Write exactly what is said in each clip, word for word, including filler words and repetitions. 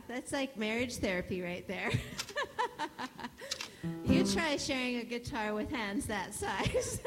That's like marriage therapy right there. You try sharing a guitar with hands that size.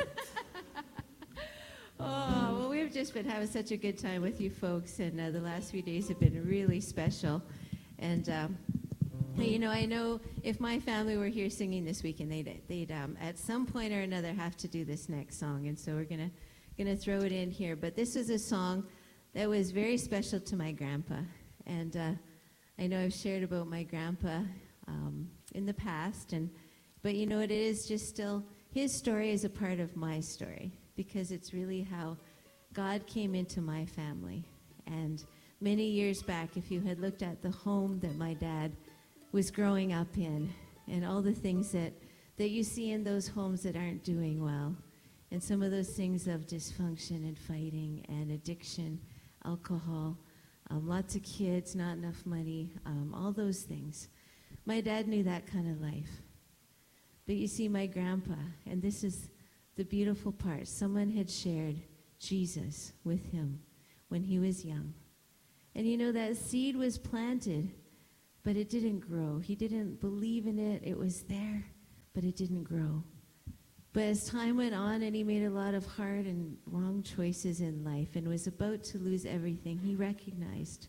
Oh, well, we've just been having such a good time with you folks, and uh, the last few days have been really special. And, um, you know, I know if my family were here singing this weekend, they'd, they'd um, at some point or another have to do this next song, and so we're going to gonna throw it in here. But this is a song that was very special to my grandpa, and uh, I know I've shared about my grandpa um, in the past, and but you know what, it is just still, his story is a part of my story, because it's really how God came into my family. And many years back, if you had looked at the home that my dad was growing up in, and all the things that, that you see in those homes that aren't doing well, and some of those things of dysfunction and fighting and addiction, alcohol, um, lots of kids, not enough money, um, all those things. My dad knew that kind of life. But you see, my grandpa, and this is the beautiful part, someone had shared Jesus with him when he was young. And you know, that seed was planted, but it didn't grow. He didn't believe in it. It was there, but it didn't grow. But as time went on and he made a lot of hard and wrong choices in life and was about to lose everything, he recognized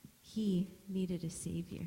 he needed a Savior.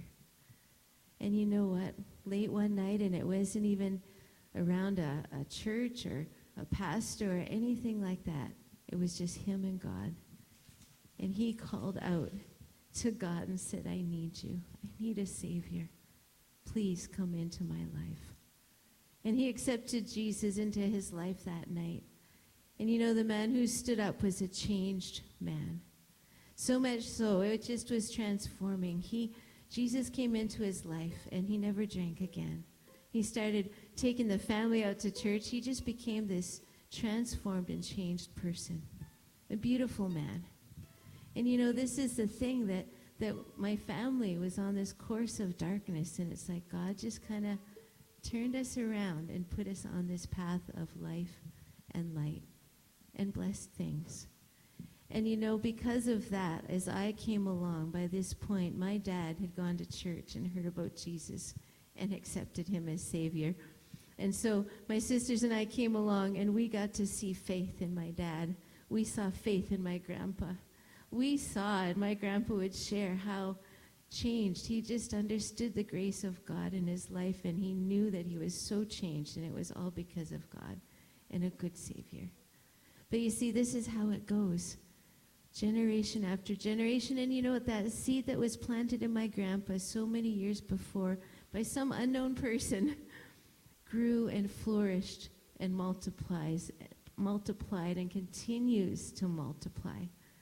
And you know what? Late one night, and it wasn't even around a, a church or a pastor or anything like that. It was just him and God. And he called out to God and said, I need you. I need a Savior. Please come into my life. And he accepted Jesus into his life that night. And you know, the man who stood up was a changed man. So much so, it just was transforming. He, Jesus came into his life, and he never drank again. He started taking the family out to church. He just became this transformed and changed person, a beautiful man. And you know, this is the thing, that, that my family was on this course of darkness, and it's like God just kind of turned us around and put us on this path of life and light and blessed things. And you know, because of that, as I came along, by this point, my dad had gone to church and heard about Jesus and accepted him as Savior. And so my sisters and I came along, and we got to see faith in my dad. We saw faith in my grandpa. We saw, and my grandpa would share how changed. He just understood the grace of God in his life, and he knew that he was so changed, and it was all because of God and a good Savior. But you see, this is how it goes. Generation after generation. And you know what, that seed that was planted in my grandpa so many years before by some unknown person grew and flourished and multiplies, multiplied and continues to multiply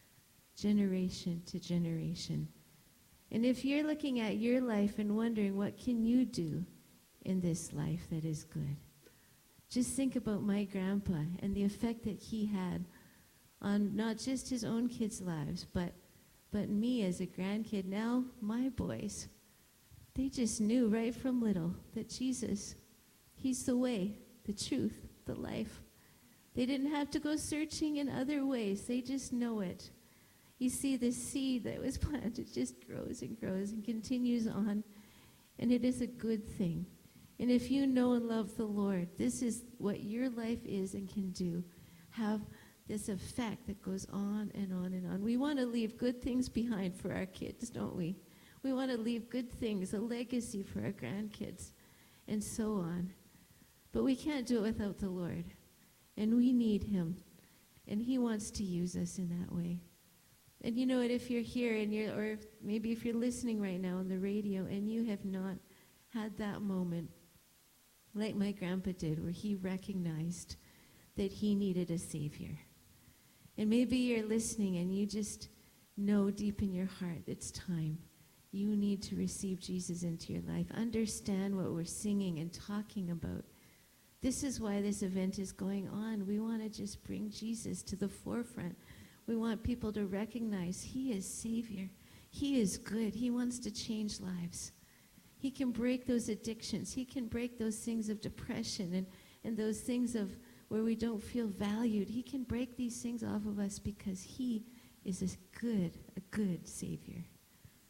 generation to generation. And if you're looking at your life and wondering, what can you do in this life that is good? Just think about my grandpa and the effect that he had on not just his own kids' lives, but but me as a grandkid. Now, my boys, they just knew right from little that Jesus, he's the way, the truth, the life. They didn't have to go searching in other ways. They just know it. You see, the seed that was planted just grows and grows and continues on, and it is a good thing. And if you know and love the Lord, this is what your life is and can do. Have this effect that goes on and on and on. We want to leave good things behind for our kids, don't we? We want to leave good things, a legacy for our grandkids, and so on. But we can't do it without the Lord. And we need him. And he wants to use us in that way. And you know what, if you're here, and you're, or if, maybe if you're listening right now on the radio, and you have not had that moment, like my grandpa did, where he recognized that he needed a Savior. And maybe you're listening and you just know deep in your heart it's time. You need to receive Jesus into your life. Understand what we're singing and talking about. This is why this event is going on. We want to just bring Jesus to the forefront. We want people to recognize he is Savior. He is good. He wants to change lives. He can break those addictions. He can break those things of depression and, and those things of where we don't feel valued. He can break these things off of us because he is a good, a good Savior.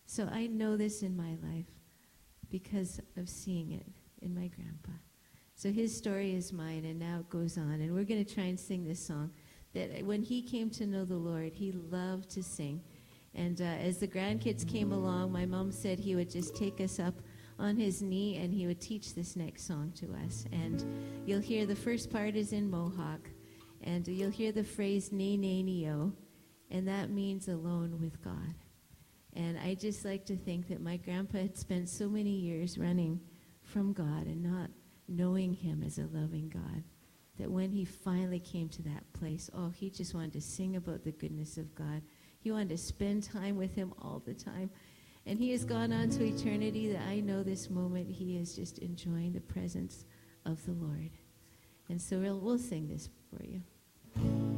So I know this in my life because of seeing it in my grandpa. So his story is mine, and now it goes on. And we're going to try and sing this song that when he came to know the Lord, he loved to sing. And uh, as the grandkids came along, my mom said he would just take us up on his knee and he would teach this next song to us. And you'll hear the first part is in Mohawk, and you'll hear the phrase "ne ne neo," and that means alone with God. And I just like to think that my grandpa had spent so many years running from God and not knowing him as a loving God, that when he finally came to that place, oh, he just wanted to sing about the goodness of God. He wanted to spend time with him all the time. And he has gone on to eternity that I know this moment he is just enjoying the presence of the Lord. And so we'll, we'll sing this for you.